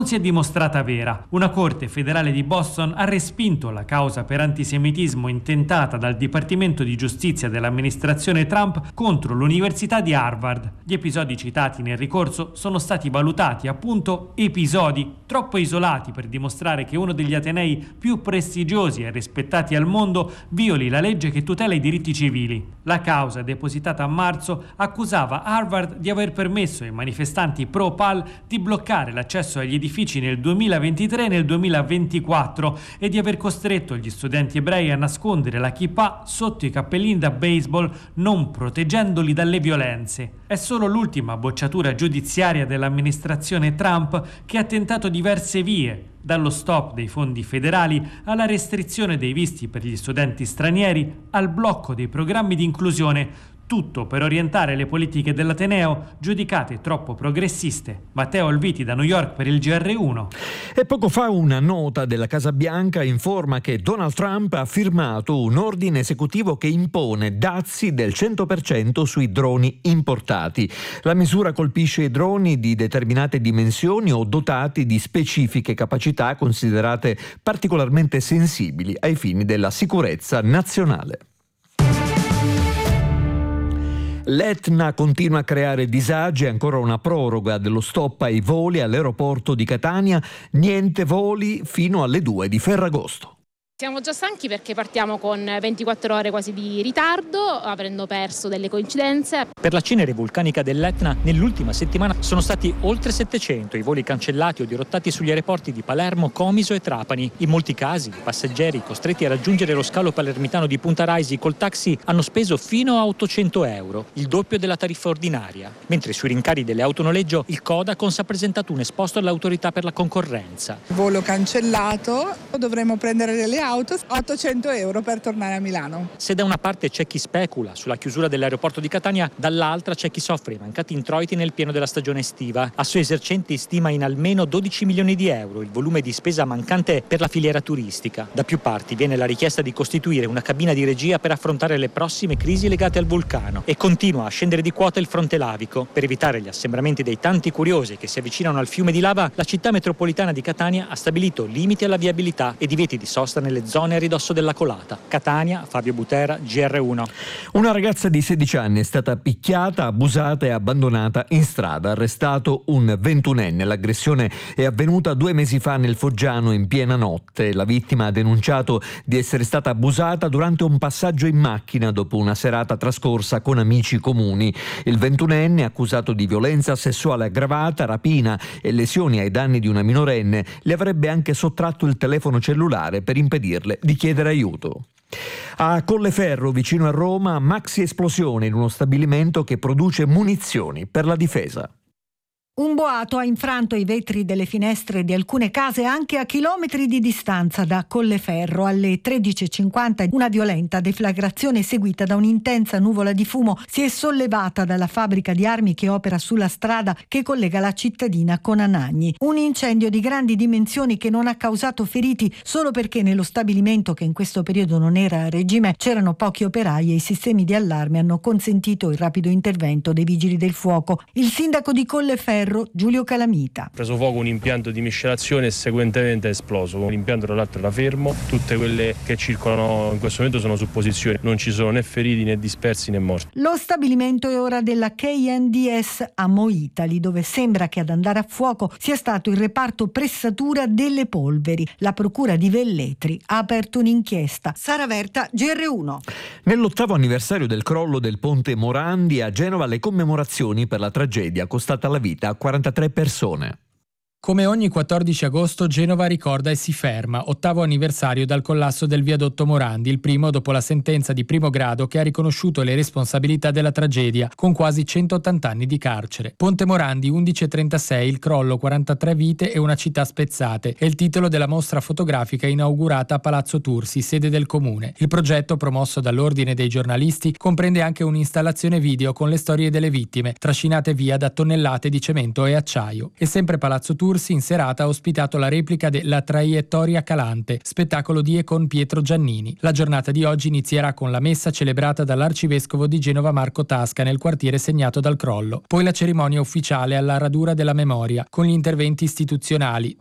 si è dimostrata vera. Una corte federale di Boston ha respinto la causa per antisemitismo intentata dal Dipartimento di Giustizia dell'amministrazione Trump contro l'Università di Harvard. Gli episodi citati nel ricorso sono stati valutati appunto episodi troppo isolati per dimostrare che uno degli atenei più prestigiosi e rispettati al mondo violi la legge che tutela i diritti civili. La causa, depositata a marzo, accusava Harvard di aver permesso ai manifestanti pro-Pal di bloccare l'accesso agli edifici nel 2023 e nel 2024 e di aver costretto gli studenti ebrei a nascondere la kippah sotto i cappellini da baseball, non proteggendoli dalle violenze. È solo l'ultima bocciatura giudiziaria dell'amministrazione Trump che ha tentato diverse vie, dallo stop dei fondi federali alla restrizione dei visti per gli studenti stranieri al blocco dei programmi di inclusione. Tutto per orientare le politiche dell'Ateneo giudicate troppo progressiste. Matteo Olviti da New York per il GR1. E poco fa una nota della Casa Bianca informa che Donald Trump ha firmato un ordine esecutivo che impone dazi del 100% sui droni importati. La misura colpisce i droni di determinate dimensioni o dotati di specifiche capacità considerate particolarmente sensibili ai fini della sicurezza nazionale. L'Etna continua a creare disagi, ancora una proroga dello stop ai voli all'aeroporto di Catania, niente voli fino alle 2 di Ferragosto. Siamo già stanchi perché partiamo con 24 ore quasi di ritardo, avendo perso delle coincidenze. Per la cenere vulcanica dell'Etna, nell'ultima settimana sono stati oltre 700 i voli cancellati o dirottati sugli aeroporti di Palermo, Comiso e Trapani. In molti casi, i passeggeri costretti a raggiungere lo scalo palermitano di Punta Raisi col taxi hanno speso fino a 800 euro, il doppio della tariffa ordinaria. Mentre sui rincari delle autonoleggio, il Codacons ha presentato un esposto all'autorità per la concorrenza. Volo cancellato, dovremo prendere delle auto, 800 euro per tornare a Milano. Se da una parte c'è chi specula sulla chiusura dell'aeroporto di Catania, dall'altra c'è chi soffre i mancati introiti nel pieno della stagione estiva. Assoesercenti stima in almeno 12 milioni di euro il volume di spesa mancante per la filiera turistica. Da più parti viene la richiesta di costituire una cabina di regia per affrontare le prossime crisi legate al vulcano e continua a scendere di quota il fronte lavico. Per evitare gli assembramenti dei tanti curiosi che si avvicinano al fiume di lava, la città metropolitana di Catania ha stabilito limiti alla viabilità e divieti di sosta nelle zone a ridosso della colata. Catania, Fabio Butera, GR1. Una ragazza di 16 anni è stata picchiata, abusata e abbandonata in strada. Arrestato un 21enne. L'aggressione è avvenuta 2 mesi fa nel Foggiano in piena notte. La vittima ha denunciato di essere stata abusata durante un passaggio in macchina dopo una serata trascorsa con amici comuni. Il 21enne, accusato di violenza sessuale aggravata, rapina e lesioni ai danni di una minorenne, le avrebbe anche sottratto il telefono cellulare per impedirle di chiedere aiuto. A Colleferro, vicino a Roma, maxi esplosione in uno stabilimento che produce munizioni per la difesa. Un boato ha infranto i vetri delle finestre di alcune case anche a chilometri di distanza da Colleferro. Alle 13.50 una violenta deflagrazione seguita da un'intensa nuvola di fumo si è sollevata dalla fabbrica di armi che opera sulla strada che collega la cittadina con Anagni. Un incendio di grandi dimensioni che non ha causato feriti solo perché nello stabilimento, che in questo periodo non era a regime, c'erano pochi operai e i sistemi di allarme hanno consentito il rapido intervento dei vigili del fuoco. Il sindaco di Colleferro, Giulio Calamita. Ha preso fuoco un impianto di miscelazione e seguentemente è esploso. L'impianto tra l'altro era fermo, tutte quelle che circolano in questo momento sono supposizioni, non ci sono né feriti né dispersi né morti. Lo stabilimento è ora della KNDS a Moitali, dove sembra che ad andare a fuoco sia stato il reparto pressatura delle polveri. La procura di Velletri ha aperto un'inchiesta. Sara Verta, GR1. Nell'8° anniversario del crollo del ponte Morandi a Genova, le commemorazioni per la tragedia costata la vita a 43 persone. Come ogni 14 agosto Genova ricorda e si ferma, 8° anniversario dal collasso del viadotto Morandi, il primo dopo la sentenza di primo grado che ha riconosciuto le responsabilità della tragedia, con quasi 180 anni di carcere. Ponte Morandi 1136, il crollo, 43 vite e una città spezzate, è il titolo della mostra fotografica inaugurata a Palazzo Tursi, sede del comune. Il progetto, promosso dall'Ordine dei giornalisti, comprende anche un'installazione video con le storie delle vittime, trascinate via da tonnellate di cemento e acciaio. E sempre Palazzo Tursi L'URSS in serata ha ospitato la replica della Traiettoria Calante, spettacolo di e con Pietro Giannini. La giornata di oggi inizierà con la messa celebrata dall'arcivescovo di Genova Marco Tasca nel quartiere segnato dal crollo. Poi la cerimonia ufficiale alla radura della memoria, con gli interventi istituzionali.